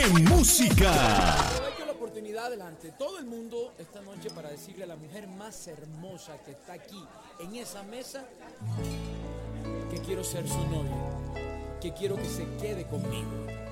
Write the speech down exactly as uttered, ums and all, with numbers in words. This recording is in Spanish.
en música. Aprovecho la oportunidad delante de todo el mundo esta noche para decirle a la mujer más hermosa que está aquí en esa mesa que quiero ser su novio, que quiero que se quede conmigo.